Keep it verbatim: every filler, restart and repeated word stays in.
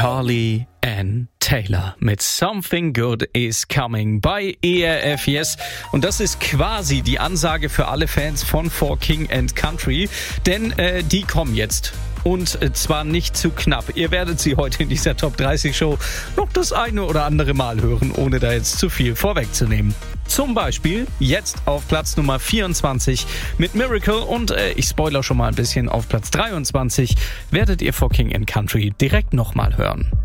Carly Ann Taylor mit Something Good Is Coming bei E R F Yes. Und das ist quasi die Ansage für alle Fans von For King and Country, denn äh, die kommen jetzt. Und zwar nicht zu knapp. Ihr werdet sie heute in dieser Top dreißig Show noch das eine oder andere Mal hören, ohne da jetzt zu viel vorwegzunehmen. Zum Beispiel jetzt auf Platz Nummer vierundzwanzig mit Miracle und äh, ich spoiler schon mal ein bisschen, auf Platz dreiundzwanzig werdet ihr For King and Country direkt nochmal hören.